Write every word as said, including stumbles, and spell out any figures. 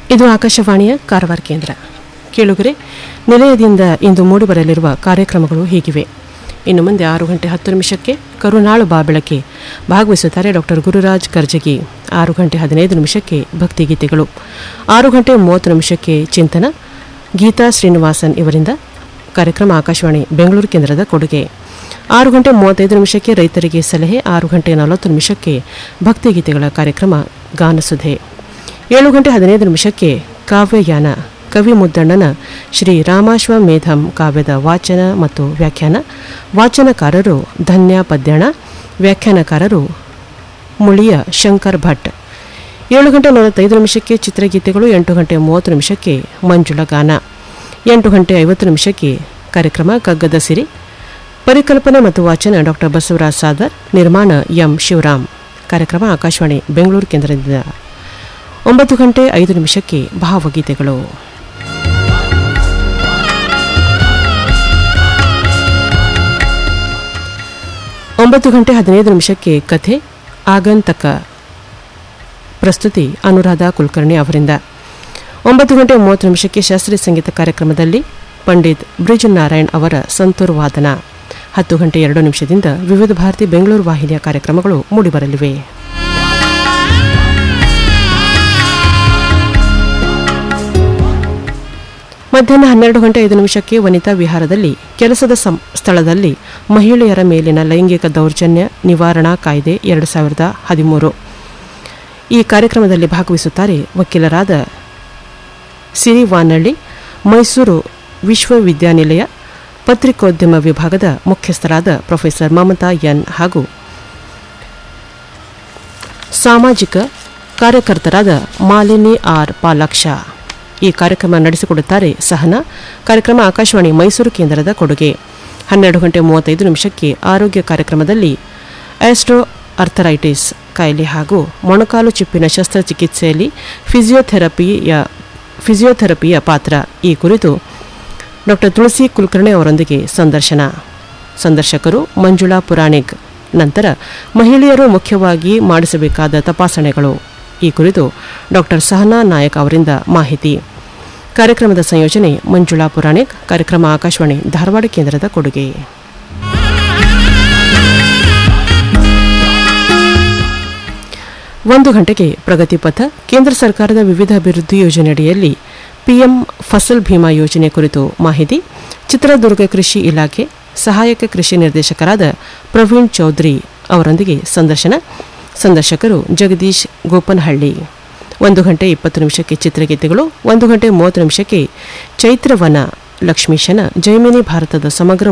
ಇದು ಆಕಾಶವಾಣಿಯ ಕಾರವಾರ ಕೇಂದ್ರ. ಕೇಳುಗರೆ, ನಿಲಯದಿಂದ ಇಂದು ಮೂಡಿಬರಲಿರುವ ಕಾರ್ಯಕ್ರಮಗಳು ಹೀಗಿವೆ. ಇನ್ನು ಮುಂದೆ ಆರು ಗಂಟೆ ಹತ್ತು ನಿಮಿಷಕ್ಕೆ ಕರುನಾಳು ಬಾ ಬೆಳಕೆ ಭಾಗವಹಿಸುತ್ತಾರೆ ಡಾಕ್ಟರ್ ಗುರುರಾಜ್ ಕರ್ಜಗಿ. ಆರು ಗಂಟೆ ಹದಿನೈದು ನಿಮಿಷಕ್ಕೆ ಭಕ್ತಿಗೀತೆಗಳು. ಆರು ಗಂಟೆ ಮೂವತ್ತು ನಿಮಿಷಕ್ಕೆ ಚಿಂತನ ಗೀತಾ ಶ್ರೀನಿವಾಸನ್ ಇವರಿಂದ. ಕಾರ್ಯಕ್ರಮ ಆಕಾಶವಾಣಿ ಬೆಂಗಳೂರು ಕೇಂದ್ರದ ಕೊಡುಗೆ. ಆರು ಗಂಟೆ ಮೂವತ್ತೈದು ನಿಮಿಷಕ್ಕೆ ರೈತರಿಗೆ ಸಲಹೆ. ಆರು ಗಂಟೆ ನಲವತ್ತು ನಿಮಿಷಕ್ಕೆ ಭಕ್ತಿಗೀತೆಗಳ ಕಾರ್ಯಕ್ರಮ ಗಾನಸುಧೆ. ಏಳು ಗಂಟೆ ಹದಿನೈದು ನಿಮಿಷಕ್ಕೆ ಕಾವ್ಯಯಾನ ಕವಿ ಮುದ್ದಣ್ಣನ ಶ್ರೀ ರಾಮಾಶ್ವಮೇಧಂ ಕಾವ್ಯದ ವಾಚನ ಮತ್ತು ವ್ಯಾಖ್ಯಾನ. ವಾಚನಕಾರರು ಧನ್ಯ ಪದ್ಯಣ, ವ್ಯಾಖ್ಯಾನಕಾರರು ಮುಳಿಯ ಶಂಕರ್ ಭಟ್. ಏಳು ಗಂಟೆ ನಲವತ್ತೈದು ನಿಮಿಷಕ್ಕೆ ಚಿತ್ರಗೀತೆಗಳು. ಎಂಟು ಗಂಟೆ ಮೂವತ್ತು ನಿಮಿಷಕ್ಕೆ ಮಂಜುಳ ಗಾನ. ಎಂಟು ಗಂಟೆ ಐವತ್ತು ನಿಮಿಷಕ್ಕೆ ಕಾರ್ಯಕ್ರಮ ಕಗ್ಗದ ಸಿರಿ. ಪರಿಕಲ್ಪನೆ ಮತ್ತು ವಾಚನ ಡಾಕ್ಟರ್ ಬಸವರಾಜ್ ಸಾದರ್. ನಿರ್ಮಾಣ ಎಂ ಶಿವರಾಮ್. ಕಾರ್ಯಕ್ರಮ ಆಕಾಶವಾಣಿ ಬೆಂಗಳೂರು ಕೇಂದ್ರದಿಂದ. ಒಂಬತ್ತು ಗಂಟೆ ಐದು ನಿಮಿಷಕ್ಕೆ ಭಾವಗೀತೆಗಳು. ಒಂಬತ್ತು ಗಂಟೆ ಹದಿನೈದು ನಿಮಿಷಕ್ಕೆ ಕಥೆ ಆಗಂತಕ. ಪ್ರಸ್ತುತಿ ಅನುರಾಧ ಕುಲಕರ್ಣಿ ಅವರಿಂದ. ಒಂಬತ್ತು ಗಂಟೆ ಮೂವತ್ತು ನಿಮಿಷಕ್ಕೆ ಶಾಸ್ತ್ರೀಯ ಸಂಗೀತ ಕಾರ್ಯಕ್ರಮದಲ್ಲಿ ಪಂಡಿತ್ ಬ್ರಿಜ್ ನಾರಾಯಣ್ ಅವರ ಸಂತೂರ್ ವಾದನ. ಹತ್ತು ಗಂಟೆ ಎರಡು ನಿಮಿಷದಿಂದ ವಿವಿಧ ಭಾರತಿ ಬೆಂಗಳೂರು ವಾಹಿನಿಯ ಕಾರ್ಯಕ್ರಮಗಳು ಮೂಡಿಬರಲಿವೆ. ಮಧ್ಯಾಹ್ನ ಹನ್ನೆರಡು ಗಂಟೆ ಐದು ನಿಮಿಷಕ್ಕೆ ವನಿತಾ ವಿಹಾರದಲ್ಲಿ ಕೆಲಸದ ಸ್ಥಳದಲ್ಲಿ ಮಹಿಳೆಯರ ಮೇಲಿನ ಲೈಂಗಿಕ ದೌರ್ಜನ್ಯ ನಿವಾರಣಾ ಕಾಯ್ದೆ ಎರಡು ಸಾವಿರದ ಹದಿಮೂರು. ಈ ಕಾರ್ಯಕ್ರಮದಲ್ಲಿ ಭಾಗವಹಿಸುತ್ತಾರೆ ವಕೀಲರಾದ ಸಿರಿ ವಾನಳ್ಳಿ, ಮೈಸೂರು ವಿಶ್ವವಿದ್ಯಾನಿಲಯ ಪತ್ರಿಕೋದ್ಯಮ ವಿಭಾಗದ ಮುಖ್ಯಸ್ಥರಾದ ಪ್ರೊಫೆಸರ್ ಮಮತಾ ಎನ್ ಹಾಗೂ ಸಾಮಾಜಿಕ ಕಾರ್ಯಕರ್ತರಾದ ಮಾಲಿನಿ ಆರ್ ಪಾಲಾಕ್ಷ. ಈ ಕಾರ್ಯಕ್ರಮ ನಡೆಸಿಕೊಡುತ್ತಾರೆ ಸಹನಾ. ಕಾರ್ಯಕ್ರಮ ಆಕಾಶವಾಣಿ ಮೈಸೂರು ಕೇಂದ್ರದ ಕೊಡುಗೆ. ಹನ್ನೆರಡು ಗಂಟೆ ಮೂವತ್ತೈದು ನಿಮಿಷಕ್ಕೆ ಆರೋಗ್ಯ ಕಾರ್ಯಕ್ರಮದಲ್ಲಿ ಆಸ್ಟ್ರೋ ಅರ್ಥರೈಟಿಸ್ ಕಾಯಿಲೆ ಹಾಗೂ ಮೊಣಕಾಲು ಚಿಪ್ಪಿನ ಶಸ್ತ್ರಚಿಕಿತ್ಸೆಯಲ್ಲಿ ಫಿಸಿಯೋಥೆರಪಿಯ ಫಿಸಿಯೋಥೆರಪಿಯ ಪಾತ್ರ ಈ ಕುರಿತು ಡಾಕ್ಟರ್ ತುಳಸಿ ಕುಲಕರ್ಣಿ ಅವರೊಂದಿಗೆ ಸಂದರ್ಶನ. ಸಂದರ್ಶಕರು ಮಂಜುಳಾ ಪುರಾಣಿಕ್. ನಂತರ ಮಹಿಳೆಯರು ಮುಖ್ಯವಾಗಿ ಮಾಡಿಸಬೇಕಾದ ತಪಾಸಣೆಗಳು ಈ ಕುರಿತು ಡಾಕ್ಟರ್ ಸಹನಾ ನಾಯಕ್ ಅವರಿಂದ ಮಾಹಿತಿ. ಕಾರ್ಯಕ್ರಮದ ಸಂಯೋಜನೆ ಮಂಜುಳಾ ಪುರಾಣಿಕ್. ಕಾರ್ಯಕ್ರಮ ಆಕಾಶವಾಣಿ ಧಾರವಾಡ ಕೇಂದ್ರದ ಕೊಡುಗೆ. ಒಂದು ಗಂಟೆಗೆ ಪ್ರಗತಿ ಪಥ. ಕೇಂದ್ರ ಸರ್ಕಾರದ ವಿವಿಧ ಅಭಿವೃದ್ಧಿ ಯೋಜನೆಯಡಿಯಲ್ಲಿ ಪಿಎಂ ಫಸಲ್ ಭೀಮಾ ಯೋಜನೆ ಕುರಿತು ಮಾಹಿತಿ. ಚಿತ್ರದುರ್ಗ ಕೃಷಿ ಇಲಾಖೆ ಸಹಾಯಕ ಕೃಷಿ ನಿರ್ದೇಶಕರಾದ ಪ್ರವೀಣ್ ಚೌಧರಿ ಅವರೊಂದಿಗೆ ಸಂದರ್ಶನ. ಸಂದರ್ಶಕರು ಜಗದೀಶ್ ಗೋಪನಹಳ್ಳಿ. ಒಂದು ಗಂಟೆ ಇಪ್ಪತ್ತು ನಿಮಿಷಕ್ಕೆ ಚಿತ್ರಗೀತೆಗಳು. ಒಂದು ಗಂಟೆ ಮೂವತ್ತು ನಿಮಿಷಕ್ಕೆ ಚೈತ್ರವನ ಲಕ್ಷ್ಮೀಶನ ಜೈಮಿನಿ ಭಾರತದ ಸಮಗ್ರ